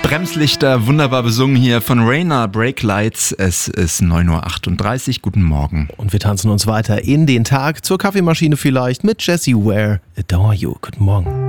Bremslichter, wunderbar besungen hier von Rainer, Brake Lights. Es ist 9.38 Uhr, guten Morgen. Und wir tanzen uns weiter in den Tag, zur Kaffeemaschine vielleicht, mit Jessie Ware, Adore You. Guten Morgen.